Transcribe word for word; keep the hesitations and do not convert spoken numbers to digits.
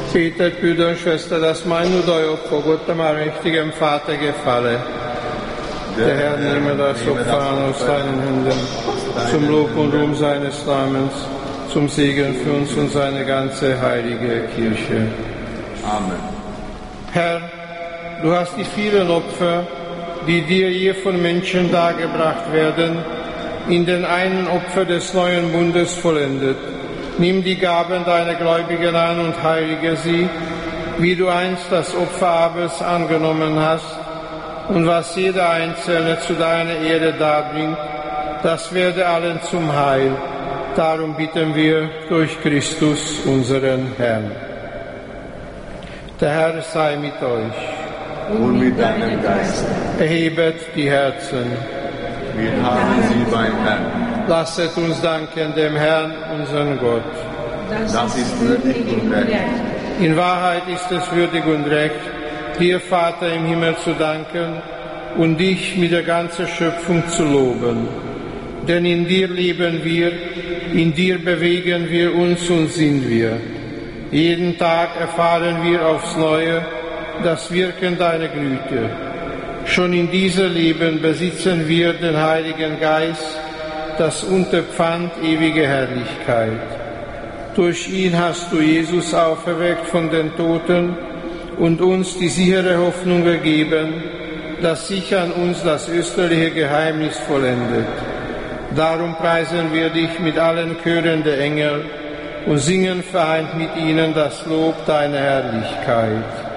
Betet, Brüder und Schwestern, dass mein und euer Opfer Gott, dem allmächtigen Vater, gefalle. Der Herr nehme das Opfer an aus seinen Händen, zum Lob und Ruhm seines Namens, zum Segen für uns und seine ganze heilige Kirche. Amen. Herr, du hast die vielen Opfer, die dir je von Menschen dargebracht werden, in den einen Opfer des neuen Bundes vollendet. Nimm die Gaben deiner Gläubigen an und heilige sie, wie du einst das Opfer Abels angenommen hast, und was jeder Einzelne zu deiner Ehre darbringt, das werde allen zum Heil. Darum bitten wir durch Christus, unseren Herrn. Der Herr sei mit euch. Und mit deinem Geist. Erhebet die Herzen. Wir haben sie beim Herrn. Lasset uns danken dem Herrn, unseren Gott. Das ist würdig und recht. In Wahrheit ist es würdig und recht, dir, Vater im Himmel, zu danken und dich mit der ganzen Schöpfung zu loben. Denn in dir leben wir, in dir bewegen wir uns und sind wir. Jeden Tag erfahren wir aufs Neue das Wirken deiner Güte. Schon in diesem Leben besitzen wir den Heiligen Geist, das Unterpfand ewige Herrlichkeit. Durch ihn hast du Jesus auferweckt von den Toten und uns die sichere Hoffnung gegeben, dass sich an uns das österliche Geheimnis vollendet. Darum preisen wir dich mit allen Chören der Engel und singen vereint mit ihnen das Lob deiner Herrlichkeit.